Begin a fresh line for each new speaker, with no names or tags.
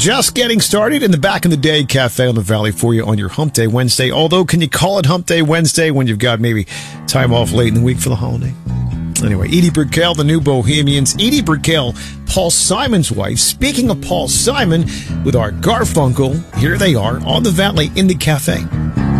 just getting started in the Back in the Day Cafe on the Valley for you on your Hump Day Wednesday. Although, can you call it Hump Day Wednesday when you've got maybe time off late in the week for the holiday? Anyway, Edie Brickell, the new Bohemians. Edie Brickell, Paul Simon's wife. Speaking of Paul Simon, with Art Garfunkel, here they are on the Valley in the Cafe.